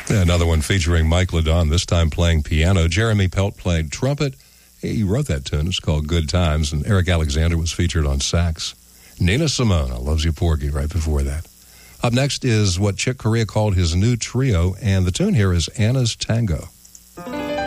Another one featuring Mike LeDon, this time playing piano. Jeremy Pelt played trumpet. He wrote that tune. It's called Good Times. And Eric Alexander was featured on sax. Nina Simone, I Loves You Porgy, right before that. Up next is what Chick Corea called his new trio, and the tune here is Anna's Tango.